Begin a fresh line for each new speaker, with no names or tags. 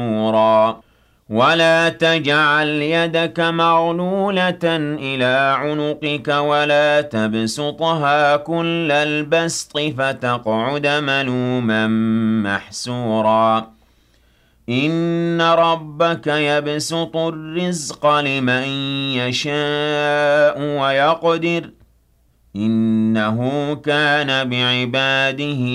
ولا تجعل يدك مغلولة إلى عنقك ولا تبسطها كل البسط فتقعد ملوما محسورا إن ربك يبسط الرزق لمن يشاء ويقدر إنه كان بعباده